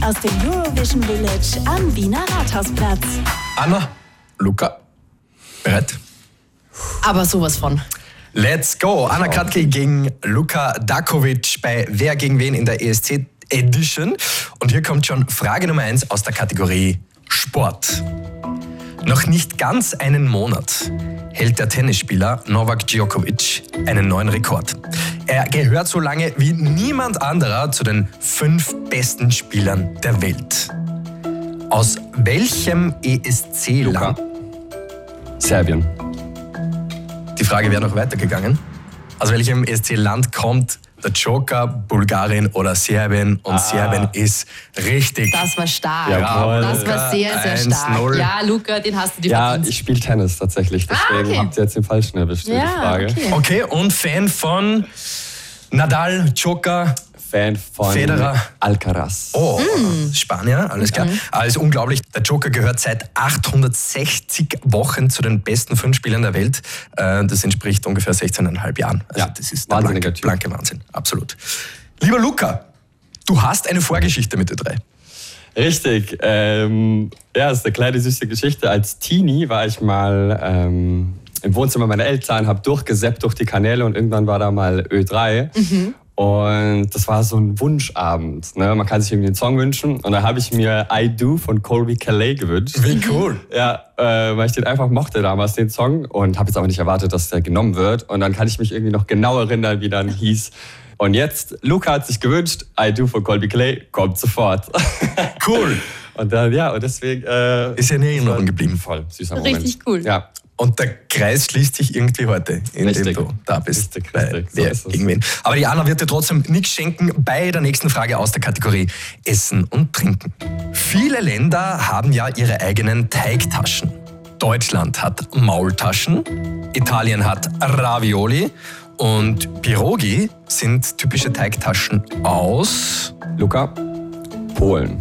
aus dem Eurovision Village am Wiener Rathausplatz. Anna, Luca, bereit? Aber sowas von. Let's go! Anna Kratky gegen Luka Dakovic bei Wer gegen wen in der ESC Edition. Und hier kommt schon Frage Nummer 1 aus der Kategorie Sport. Noch nicht ganz einen Monat hält der Tennisspieler Novak Djokovic einen neuen Rekord. Er gehört so lange wie niemand anderer zu den 5 besten Spielern der Welt. Aus welchem ESC-Land? Serbien. Die Frage wäre noch weitergegangen. Aus welchem ESC-Land kommt der Joker, Bulgarien oder Serbien? Und Serbien ist richtig. Das war stark. Jawohl. Das war sehr, sehr stark. 1-0. Ja, Luca, den hast du dir Ja, verdient. ich spiele Tennis tatsächlich, deswegen okay. habt ihr jetzt den Falschen erwischt, die Frage. Okay. Okay, und Fan von Nadal, Joker, Fan von Federer. Alcaraz. Oh, Spanier, alles klar. Also unglaublich, der Joker gehört seit 860 Wochen zu den besten 5 Spielern der Welt. Das entspricht ungefähr 16,5 Jahren. Also Ja, das ist der wahnsinniger Typ. blanke Wahnsinn, absolut. Lieber Luca, du hast eine Vorgeschichte mit Ö3. Richtig. Ja, es ist eine kleine süße Geschichte. Als Teenie war ich mal im Wohnzimmer meiner Eltern, habe durchgesäppt durch die Kanäle und irgendwann war da mal Ö3. Und das war so ein Wunschabend. Ne? Man kann sich irgendwie einen Song wünschen. Und da habe ich mir I Do von Colby Calais gewünscht. Wie cool. Ja, weil ich den einfach mochte damals, den Song. Und habe jetzt aber nicht erwartet, dass der genommen wird. Und dann kann ich mich irgendwie noch genau erinnern, wie dann hieß. Und jetzt, Luca hat sich gewünscht, I Do von Colby Calais, kommt sofort. Cool. Und dann, ja, und deswegen... Ist ja in Erinnerung geblieben. Voll süßer Moment. Richtig cool. Ja. Und der Kreis schließt sich irgendwie heute, indem Richtig. du da bist. Richtig, Bei richtig. So Wer ist es. gegen wen. Aber die Anna wird dir trotzdem nichts schenken bei der nächsten Frage aus der Kategorie Essen und Trinken. Viele Länder haben ja ihre eigenen Teigtaschen. Deutschland hat Maultaschen, Italien hat Ravioli und Pierogi sind typische Teigtaschen aus... Luca, Polen.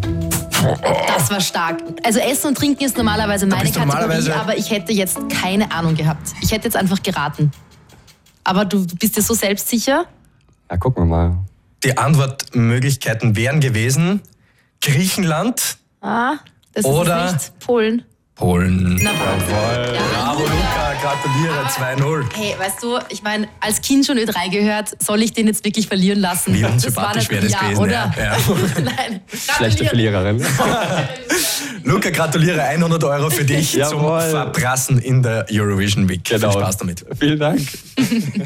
Das war stark. Also Essen und Trinken ist normalerweise meine bist du Kategorie, normalerweise- aber ich hätte jetzt keine Ahnung gehabt. Ich hätte jetzt einfach geraten. Aber du bist dir so selbstsicher? Ja, gucken wir mal. Die Antwortmöglichkeiten wären gewesen Griechenland, Das Oder- ist es nicht. Polen. Polen. Na, Bravo Luca, gratuliere, 2-0. Hey, weißt du, ich meine, als Kind schon Ö3 gehört, soll ich den jetzt wirklich verlieren lassen? Wie unsympathisch wäre das gewesen, oder? ja. Nein. Schlechte gratuliere. Verliererin. Luca, gratuliere, 100 € für dich zum Jawohl. Verprassen in der Eurovision Week. Genau. Viel Spaß damit. Vielen Dank.